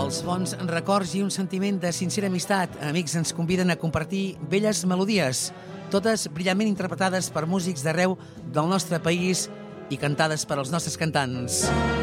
Els bons records i un sentiment de sincera amistat, amics, ens conviden a compartir belles melodies, totes brillantment interpretades per músics d'arreu del nostre país i cantades per als nostres cantants.